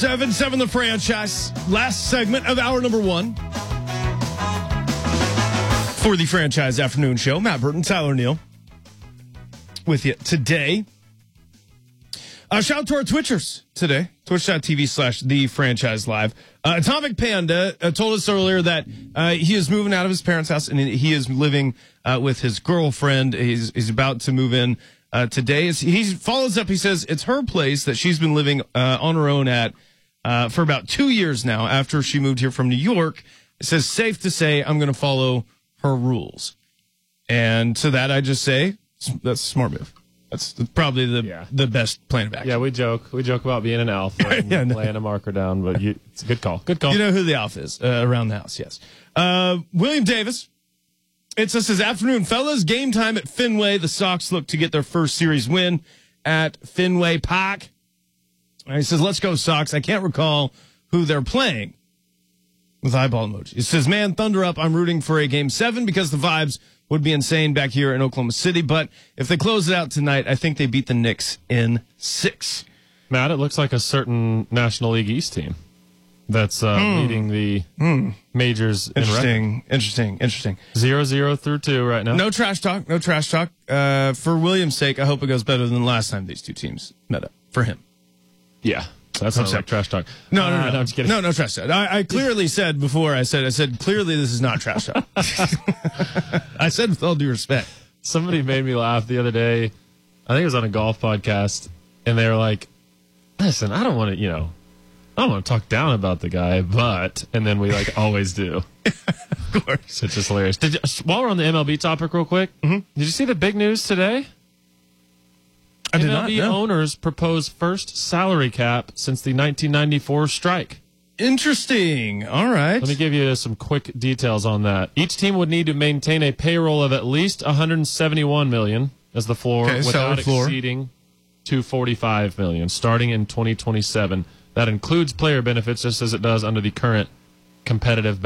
7-7 the franchise. Last segment of hour number one for the Franchise Afternoon Show. Matt Burton, Tyler Neal with you today. Shout out to our Twitchers today. Twitch.tv/TheFranchiseLive. Atomic Panda told us earlier that he is moving out of his parents' house and he is living with his girlfriend. He's about to move in today. He follows up. He says it's her place that she's been living on her own at for about 2 years now after she moved here from New York. It says, safe to say I'm going to follow her rules. And to that, I just say that's a smart move. That's probably the best plan of action. Yeah, we joke about being an alpha and laying a marker down, but it's a good call. Good call. You know who the alpha is around the house, yes. William Davis. It says, afternoon, fellas. Game time at Fenway. The Sox look to get their first series win at Fenway Park. And he says, let's go, Sox. I can't recall who they're playing. With eyeball emoji. It says, man, thunder up. I'm rooting for a Game 7 because the vibes would be insane back here in Oklahoma City. But if they close it out tonight, I think they beat the Knicks in 6. Matt, it looks like a certain National League East team that's leading the majors in record. Interesting. 0-0 through 2 right now. No trash talk. For William's sake, I hope it goes better than the last time these two teams met up. For him. Yeah. That sounds like trash talk. No, I'm just kidding. No trash talk. I clearly said before, I said clearly this is not trash talk. I said with all due respect. Somebody made me laugh the other day. I think it was on a golf podcast, and they were like, listen, I don't want to talk down about the guy, but, and then we always do. Of course. It's just hilarious. While we're on the MLB topic real quick, did you see the big news today? I did not. MLB owners propose first salary cap since the 1994 strike. Interesting. All right. Let me give you some quick details on that. Each team would need to maintain a payroll of at least $171 million as the floor, without exceeding $245 million, starting in 2027. That includes player benefits, just as it does under the current competitive